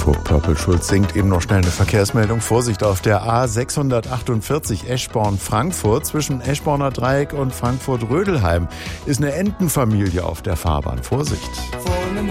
Bevor Purple Schulz singt, eben noch schnell eine Verkehrsmeldung. Vorsicht auf der A648 Eschborn-Frankfurt. Zwischen Eschborner Dreieck und Frankfurt-Rödelheim ist eine Entenfamilie auf der Fahrbahn. Vorsicht!